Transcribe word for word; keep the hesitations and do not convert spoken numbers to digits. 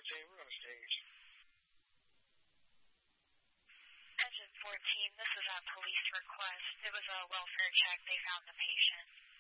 fourteen, we're on stage. Engine fourteen, this is a police request. It was a welfare check. They found the patient.